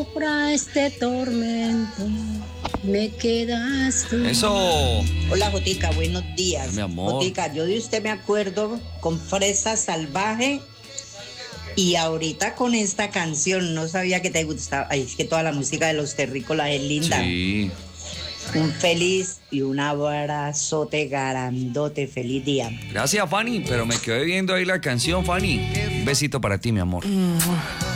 Para este tormento me quedas tú. Eso. Hola, Jotica, buenos días. Mi amor. Jotica, yo de usted me acuerdo con Fresa Salvaje y ahorita con esta canción, no sabía que te gustaba. Ay, es que toda la música de los terrícolas es linda. Sí. Un feliz y un abrazote grandote, feliz día. Gracias, Fanny, pero me quedé viendo ahí la canción, Fanny. Un besito para ti, mi amor.